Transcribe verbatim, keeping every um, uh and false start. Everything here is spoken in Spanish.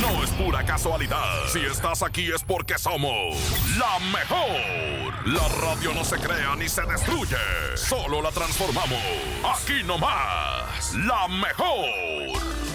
no es pura casualidad. Si estás aquí es porque somos la mejor. La radio no se crea ni se destruye, solo la transformamos. Aquí nomás, la mejor.